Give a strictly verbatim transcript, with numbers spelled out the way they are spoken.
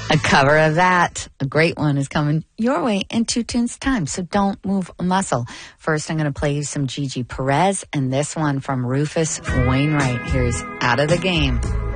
A cover of that, a great one, is coming your way in two tunes time, so don't move a muscle. First, I'm going to play you some Gigi Perez, and this one from Rufus Wainwright. Here's Out of the Game.